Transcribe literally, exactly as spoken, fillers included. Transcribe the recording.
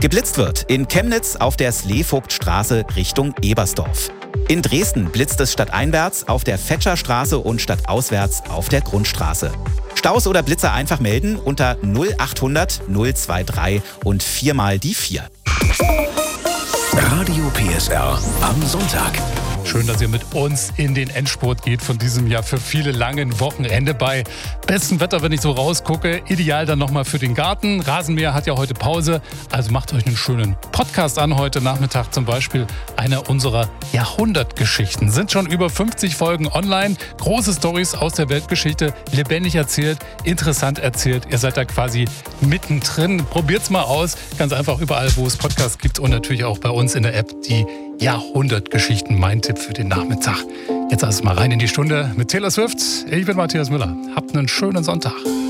Geblitzt wird in Chemnitz auf der Sleevogtstraße Richtung Ebersdorf. In Dresden blitzt es stadteinwärts auf der Fetscherstraße und stadtauswärts auf der Grundstraße. Staus oder Blitzer einfach melden unter null achthundert null dreiundzwanzig und viermal die vier. Radio P S R am Sonntag. Schön, dass ihr mit uns in den Endspurt geht von diesem Jahr für viele langen Wochenende bei bestem Wetter, wenn ich so rausgucke. Ideal dann nochmal für den Garten. Rasenmäher hat ja heute Pause, also macht euch einen schönen Podcast an heute Nachmittag. Zum Beispiel einer unserer Jahrhundertgeschichten. Sind schon über fünfzig Folgen online. Große Storys aus der Weltgeschichte, lebendig erzählt, interessant erzählt. Ihr seid da quasi mittendrin. Probiert's mal aus. Ganz einfach überall, wo es Podcasts gibt und natürlich auch bei uns in der App die Jahrhundertgeschichten, mein Tipp für den Nachmittag. Jetzt also mal rein in die Stunde mit Taylor Swift. Ich bin Matthias Müller. Habt einen schönen Sonntag.